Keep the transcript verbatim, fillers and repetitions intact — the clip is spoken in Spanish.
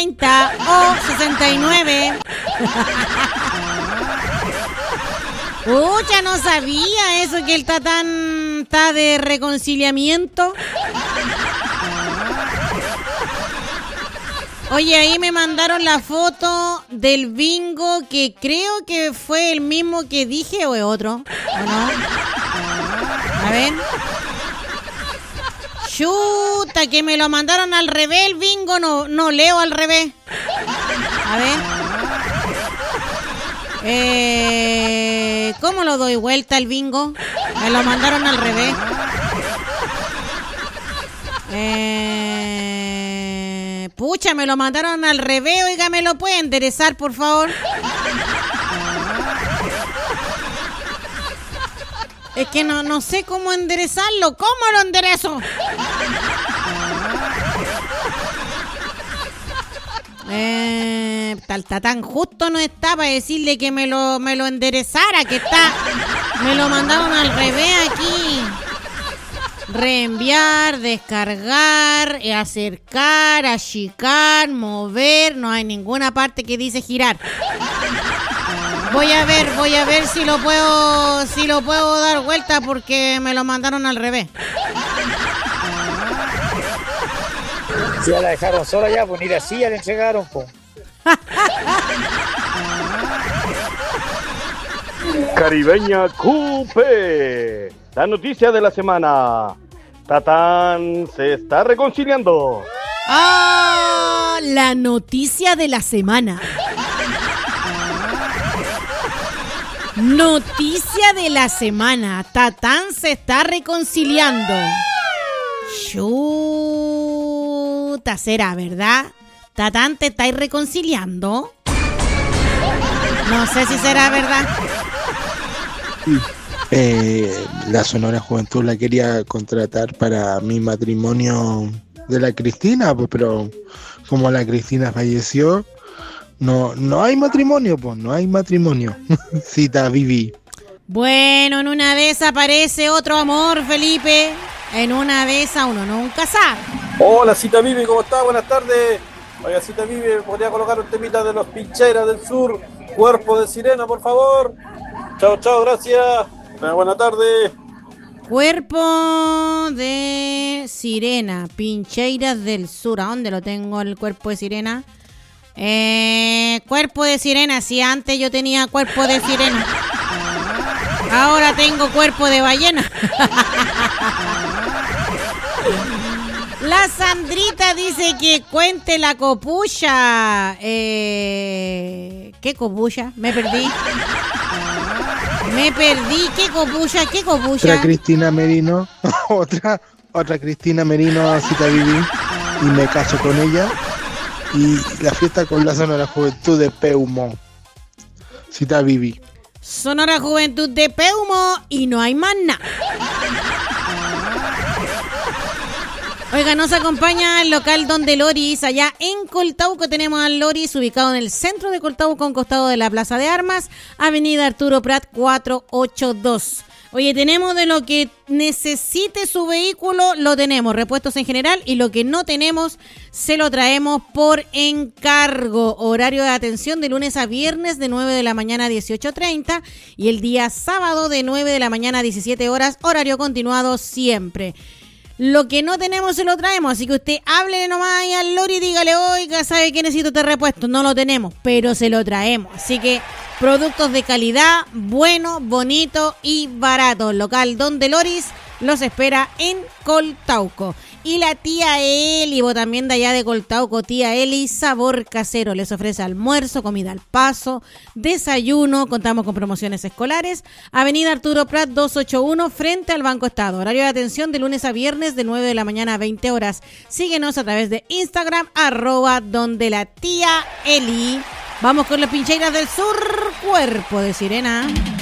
treinta o sesenta y nueve. Pucha, no sabía eso, que el Tatán está de reconciliamiento. Oye, ahí me mandaron la foto del bingo, que creo que fue el mismo que dije, o es otro, ¿o no? A ver. Chuta, que me lo mandaron al revés el bingo, no, no leo al revés. A ver. Eh, ¿Cómo lo doy vuelta el bingo? Me lo mandaron al revés. Eh, pucha, me lo mandaron al revés. Oiga, ¿me lo puede enderezar, por favor? Es que no, no sé cómo enderezarlo. ¿Cómo lo enderezo? Eh, tal Tatán justo no está para decirle que me lo, me lo enderezara, que está, me lo mandaron al revés aquí. Reenviar, descargar, acercar, achicar, mover. No hay ninguna parte que dice girar. Voy a ver, voy a ver si lo puedo, si lo puedo dar vuelta, porque me lo mandaron al revés. Si ya la dejaron sola ya, pues ni la silla le entregaron, pues. Caribeña Q P. La noticia de la semana. Tatán se está reconciliando. ¡Ah! La noticia de la semana. Noticia de la semana. Tatán se está reconciliando. Chuta, será, ¿verdad? Tatán, ¿te estáis reconciliando? No sé si será verdad. Eh, la Sonora Juventud la quería contratar para mi matrimonio de la Cristina, pues, pero como la Cristina falleció, no, no hay matrimonio, pues, no hay matrimonio. Cita Vivi. Bueno, en una de esas aparece otro amor, Felipe. En una de esas uno nunca sabe. Hola, Cita Vivi, ¿cómo está? Buenas tardes. Oiga, Cita Vivi, ¿podría colocar un temita de los Pincheras del Sur? Cuerpo de Sirena, por favor. Chao, chao, gracias. Buenas tardes. Cuerpo de Sirena, Pincheiras del Sur. ¿A dónde lo tengo el cuerpo de Sirena? Eh, cuerpo de Sirena, si antes yo tenía cuerpo de sirena. Ahora tengo cuerpo de ballena. La Sandrita dice que cuente la copucha. Eh, ¿Qué copucha? Me perdí. Me perdí. ¿Qué copucha? ¿Qué copucha? Otra Cristina Merino. otra, otra Cristina Merino a Cita Vivi. Y me caso con ella. Y la fiesta con la Sonora Juventud de Peumo. Cita Vivi. Sonora Juventud de Peumo y no hay más nada. Oiga, nos acompaña el local Don de Loris. Allá en Coltauco tenemos al Loris, ubicado en el centro de Coltauco, a un costado de la Plaza de Armas, Avenida Arturo Prat cuatrocientos ochenta y dos. Oye, tenemos de lo que necesite su vehículo, lo tenemos, repuestos en general, y lo que no tenemos, se lo traemos por encargo. Horario de atención de lunes a viernes de nueve de la mañana a dieciocho treinta y el día sábado de nueve de la mañana a diecisiete horas, horario continuado siempre. Lo que no tenemos se lo traemos, así que usted hable nomás ahí al Lori y dígale, oiga, ¿sabe qué necesito este repuesto? No lo tenemos, pero se lo traemos. Así que productos de calidad, bueno, bonito y barato. Local Don de Loris los espera en Coltauco. Y la tía Eli, vos también de allá de Coltauco, tía Eli, sabor casero. Les ofrece almuerzo, comida al paso, desayuno. Contamos con promociones escolares. Avenida Arturo Prat doscientos ochenta y uno, frente al Banco Estado. Horario de atención de lunes a viernes de nueve de la mañana a veinte horas. Síguenos a través de Instagram, arroba donde la tía Eli. Vamos con las Pincheiras del Sur, Cuerpo de Sirena.